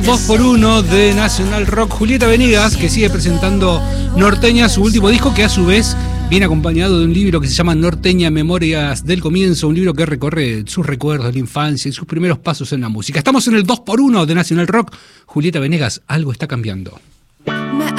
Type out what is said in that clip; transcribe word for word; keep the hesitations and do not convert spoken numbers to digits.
dos por uno de Nacional Rock. Julieta Venegas, que sigue presentando Norteña, su último disco, que a su vez viene acompañado de un libro que se llama Norteña Memorias del Comienzo, un libro que recorre sus recuerdos de la infancia y sus primeros pasos en la música. Estamos en el dos por uno de Nacional Rock. Julieta Venegas, algo está cambiando.